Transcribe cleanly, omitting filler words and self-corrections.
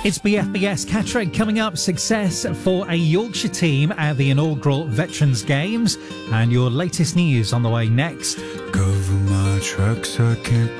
It's BFBS Catterick coming up. Success for a Yorkshire team at the inaugural Veterans Games. And your latest news on the way next. Cover my tracks, I can't